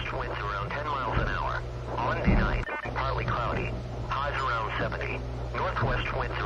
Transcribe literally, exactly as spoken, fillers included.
southwest winds around ten miles an hour. Monday night, partly cloudy. Highs around seventy. Northwest winds